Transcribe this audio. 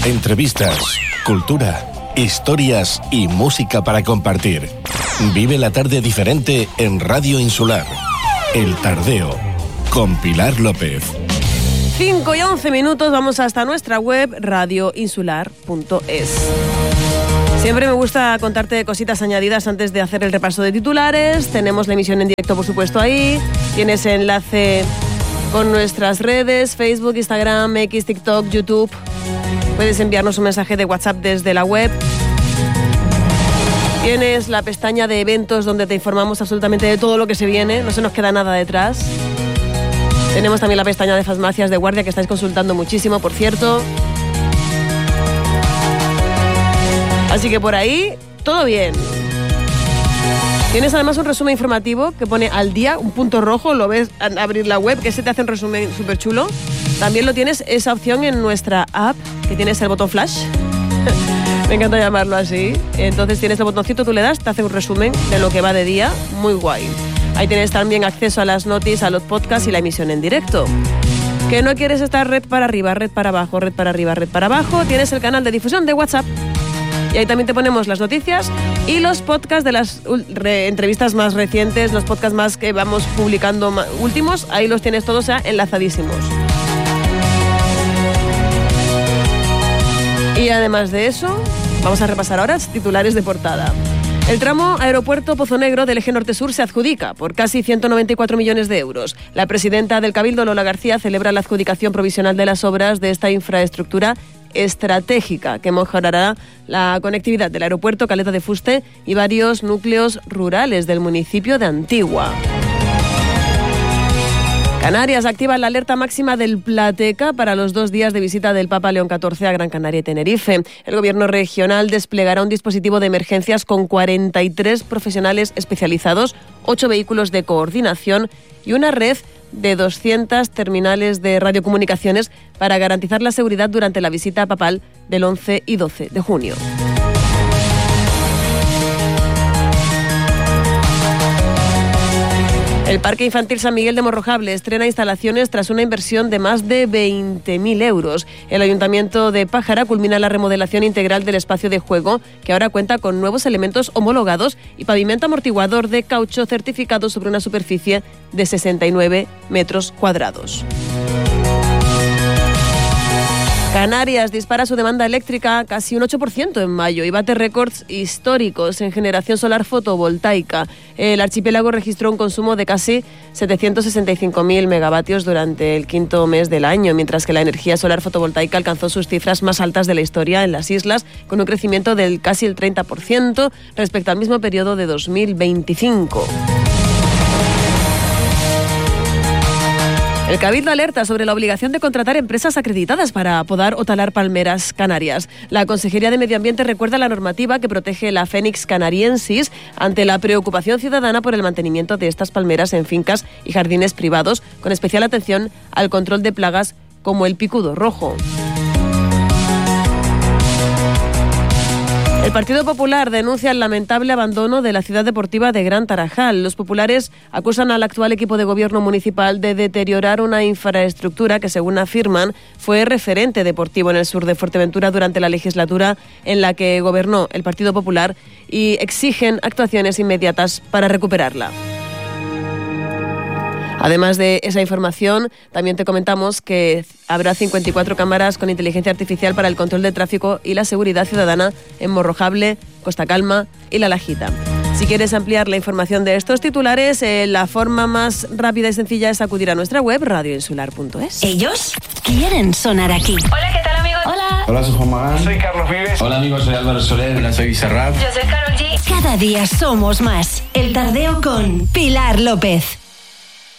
Entrevistas, cultura, historias y música para compartir. Vive la tarde diferente en Radio Insular. El Tardeo, con Pilar López. 5:11, vamos hasta nuestra web radioinsular.es. Siempre me gusta contarte cositas añadidas antes de hacer el repaso de titulares. Tenemos la emisión en directo, por supuesto, ahí. Tienes enlace con nuestras redes, Facebook, Instagram, X, TikTok, YouTube. Puedes enviarnos un mensaje de WhatsApp desde la web. Tienes la pestaña de eventos donde te informamos absolutamente de todo lo que se viene. No se nos queda nada detrás. Tenemos también la pestaña de farmacias de guardia que estáis consultando muchísimo, por cierto. Así que por ahí, todo bien. Tienes además un resumen informativo que pone al día, un punto rojo, lo ves al abrir la web, que se te hace un resumen súper chulo. También lo tienes esa opción en nuestra app, que tienes el botón flash. Me encanta llamarlo así. Entonces tienes el botoncito, tú le das, te hace un resumen de lo que va de día, muy guay. Ahí tienes también acceso a las noticias, a los podcasts y la emisión en directo. ¿Que no quieres estar red para arriba, red para abajo, red para arriba, red para abajo? Tienes el canal de difusión de WhatsApp. Y ahí también te ponemos las noticias y los podcasts de las entrevistas más recientes, los podcasts más que vamos publicando últimos, ahí los tienes todos ya enlazadísimos. Y además de eso, vamos a repasar ahora titulares de portada. El tramo Aeropuerto Pozo Negro del Eje Norte-Sur se adjudica por casi 194 millones de euros. La presidenta del Cabildo, Lola García, celebra la adjudicación provisional de las obras de esta infraestructura estratégica que mejorará la conectividad del aeropuerto, Caleta de Fuste y varios núcleos rurales del municipio de Antigua. Canarias activa la alerta máxima del Plateca para los 2 días de visita del Papa León XIV a Gran Canaria y Tenerife. El gobierno regional desplegará un dispositivo de emergencias con 43 profesionales especializados, 8 vehículos de coordinación y una red de 200 terminales de radiocomunicaciones para garantizar la seguridad durante la visita papal del 11 y 12 de junio. El Parque Infantil San Miguel de Morrojable estrena instalaciones tras una inversión de más de 20.000 euros. El Ayuntamiento de Pájara culmina la remodelación integral del espacio de juego, que ahora cuenta con nuevos elementos homologados y pavimento amortiguador de caucho certificado sobre una superficie de 69 metros cuadrados. Canarias dispara su demanda eléctrica casi un 8% en mayo y bate récords históricos en generación solar fotovoltaica. El archipiélago registró un consumo de casi 765.000 megavatios durante el 5º mes del año, mientras que la energía solar fotovoltaica alcanzó sus cifras más altas de la historia en las islas, con un crecimiento del casi el 30% respecto al mismo periodo de 2025. El Cabildo alerta sobre la obligación de contratar empresas acreditadas para podar o talar palmeras canarias. La Consejería de Medio Ambiente recuerda la normativa que protege la Phoenix canariensis ante la preocupación ciudadana por el mantenimiento de estas palmeras en fincas y jardines privados, con especial atención al control de plagas como el picudo rojo. El Partido Popular denuncia el lamentable abandono de la ciudad deportiva de Gran Tarajal. Los populares acusan al actual equipo de gobierno municipal de deteriorar una infraestructura que, según afirman, fue referente deportivo en el sur de Fuerteventura durante la legislatura en la que gobernó el Partido Popular y exigen actuaciones inmediatas para recuperarla. Además de esa información, también te comentamos que habrá 54 cámaras con inteligencia artificial para el control de tráfico y la seguridad ciudadana en Morrojable, Costa Calma y La Lajita. Si quieres ampliar la información de estos titulares, la forma más rápida y sencilla es acudir a nuestra web radioinsular.es. Ellos quieren sonar aquí. Hola, ¿qué tal, amigos? Hola. Hola, soy Juan Magán. Soy Carlos Vives. Hola, amigos, soy Álvaro Soler. Hola, soy Bizarrap. Yo soy Karol G. Cada día somos más. El Tardeo con Pilar López.